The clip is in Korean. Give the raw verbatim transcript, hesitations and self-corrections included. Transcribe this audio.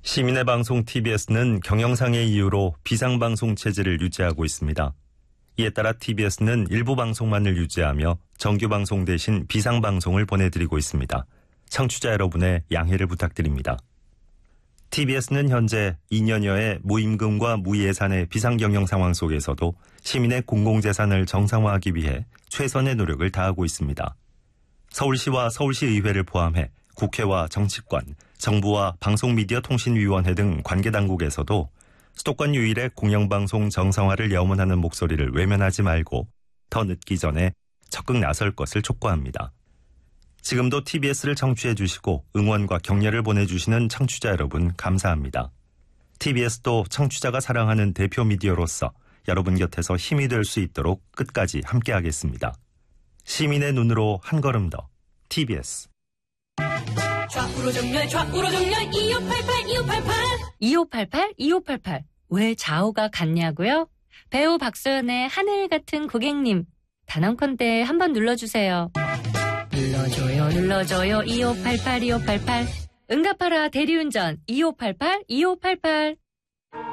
시민의 방송 티비에스는 경영상의 이유로 비상방송 체제를 유지하고 있습니다. 이에 따라 티비에스는 일부 방송만을 유지하며 정규방송 대신 비상방송을 보내드리고 있습니다. 청취자 여러분의 양해를 부탁드립니다. 티비에스는 현재 이 년여의 무임금과 무예산의 비상경영 상황 속에서도 시민의 공공재산을 정상화하기 위해 최선의 노력을 다하고 있습니다. 서울시와 서울시의회를 포함해 국회와 정치권, 정부와 방송미디어통신위원회 등 관계당국에서도 수도권 유일의 공영방송 정상화를 염원하는 목소리를 외면하지 말고 더 늦기 전에 적극 나설 것을 촉구합니다. 지금도 티비에스를 청취해 주시고 응원과 격려를 보내주시는 청취자 여러분 감사합니다. 티비에스도 청취자가 사랑하는 대표 미디어로서 여러분 곁에서 힘이 될 수 있도록 끝까지 함께하겠습니다. 시민의 눈으로 한 걸음 더 티비에스. 좌우로 정렬 좌우로 정렬 이오팔팔 이오팔팔 이오팔팔 이오팔팔 왜 좌우가 같냐고요? 배우 박소연의 하늘 같은 고객님 단언컨대 한번 눌러주세요. 눌러줘요 눌러줘요 이오팔팔 이오팔팔 응답하라 대리운전 이오팔팔 이오팔팔